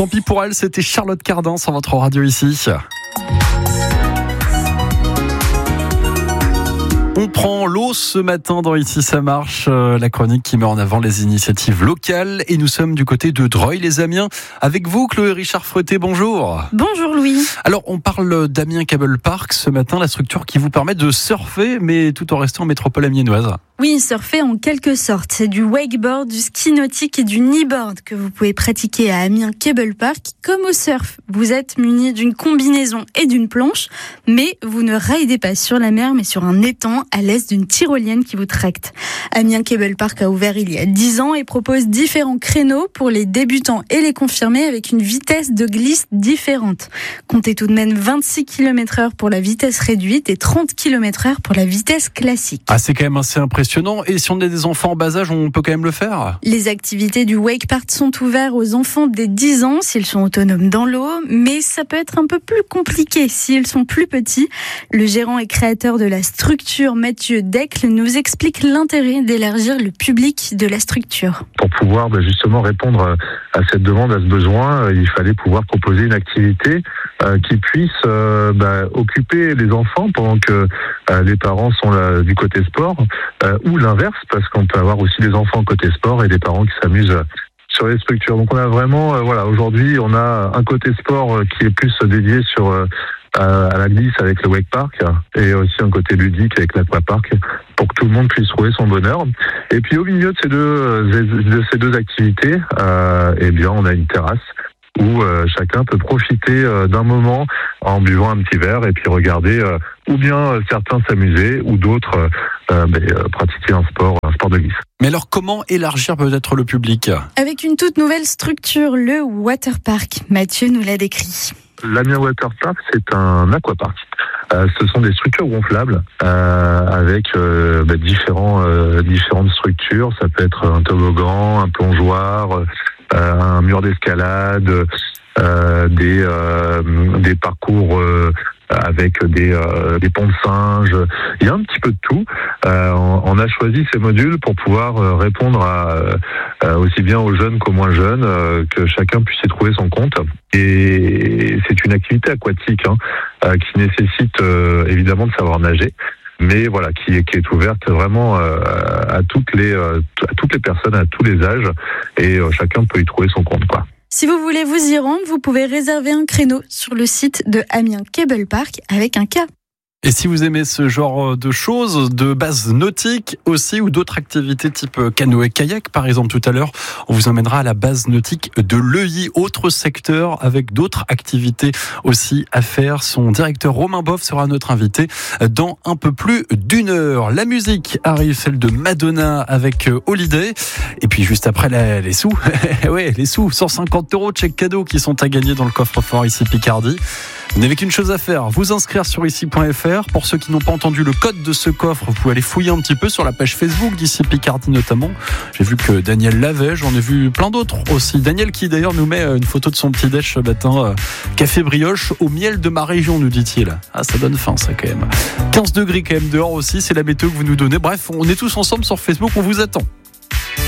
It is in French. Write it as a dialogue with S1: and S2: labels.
S1: Tant pis pour elle, c'était Charlotte Cardin sur votre radio ici. On prend l'eau ce matin dans Ici ça marche, la chronique qui met en avant les initiatives locales. Et nous sommes du côté de Dreuil-les-Amiens. Avec vous, Chloé Richard-Fouetté, bonjour.
S2: Bonjour Louis.
S1: Alors, on parle d'Amiens Cable Park ce matin, la structure qui vous permet de surfer, mais tout en restant en métropole amiénoise.
S2: Oui, surfer en quelque sorte. C'est du wakeboard, du ski nautique et du kneeboard que vous pouvez pratiquer à Amiens Cable Park. Comme au surf, vous êtes muni d'une combinaison et d'une planche, mais vous ne raidez pas sur la mer, mais sur un étang à l'aise d'une tyrolienne qui vous tracte. Amiens Cable Park a ouvert il y a 10 ans et propose différents créneaux pour les débutants et les confirmés avec une vitesse de glisse différente. Comptez tout de même 26 km/h pour la vitesse réduite et 30 km/h pour la vitesse classique.
S1: Ah, c'est quand même assez impressionnant. Et si on a des enfants en bas âge, on peut quand même le faire?
S2: Les activités du wake park sont ouvertes aux enfants dès 10 ans s'ils sont autonomes dans l'eau, mais ça peut être un peu plus compliqué s'ils sont plus petits. Le gérant et créateur de la structure, Mathieu Decle, nous explique l'intérêt d'élargir le public de la structure.
S3: Pour pouvoir justement répondre à cette demande, à ce besoin, il fallait pouvoir proposer une activité qui puisse occuper les enfants pendant que les parents sont là, du côté sport, ou l'inverse, parce qu'on peut avoir aussi des enfants côté sport et des parents qui s'amusent sur les structures. Donc on a vraiment, aujourd'hui, on a un côté sport qui est plus dédié à la glisse avec le wake park et aussi un côté ludique avec l'aquapark pour que tout le monde puisse trouver son bonheur. Et puis au milieu de ces deux activités, on a une terrasse où chacun peut profiter d'un moment en buvant un petit verre et puis regarder ou bien certains s'amuser ou d'autres pratiquer un sport de glisse.
S1: Mais alors comment élargir peut-être le public?
S2: Avec une toute nouvelle structure, le Waterpark. Mathieu nous l'a décrit.
S3: L'Amiens Waterpark, c'est un aquapark. Ce sont des structures gonflables avec différentes structures. Ça peut être un toboggan, un plongeoir, un mur d'escalade, des parcours avec des ponts de singes. Il y a un petit peu de tout. On a choisi ces modules pour pouvoir répondre aussi bien aux jeunes qu'aux moins jeunes, que chacun puisse y trouver son compte. Et c'est une activité aquatique qui nécessite évidemment de savoir nager, mais voilà, qui est ouverte vraiment à toutes les personnes, à tous les âges, et chacun peut y trouver son compte, quoi.
S2: Si vous voulez vous y rendre, vous pouvez réserver un créneau sur le site de Amiens Cable Park avec un K.
S1: Et si vous aimez ce genre de choses, de base nautique aussi, ou d'autres activités type canoë-kayak, par exemple tout à l'heure, on vous emmènera à la base nautique de Leuilly, autre secteur avec d'autres activités aussi à faire. Son directeur Romain Boff sera notre invité dans un peu plus d'une heure. La musique arrive, celle de Madonna avec Holiday. Et puis juste après, les sous. Ouais, les sous, 150 € de chèque cadeau qui sont à gagner dans le coffre-fort ici Picardie. Vous n'avez qu'une chose à faire, vous inscrire sur ici.fr. Pour ceux qui n'ont pas entendu le code de ce coffre, vous pouvez aller fouiller un petit peu sur la page Facebook d'Ici Picardie notamment. J'ai vu que Daniel l'avait, j'en ai vu plein d'autres aussi. Daniel qui d'ailleurs nous met une photo de son petit déj ce matin, café brioche au miel de ma région, nous dit-il. Ah, ça donne faim ça quand même. 15 degrés quand même dehors aussi, c'est la météo que vous nous donnez. Bref, on est tous ensemble sur Facebook, on vous attend.